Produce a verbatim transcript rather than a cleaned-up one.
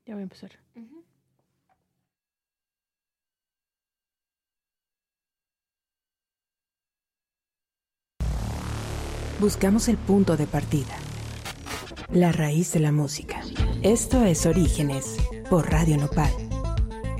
Ya voy a empezar. Uh-huh. Buscamos el punto de partida, la raíz de la música. Esto es Orígenes, por Radio Nopal.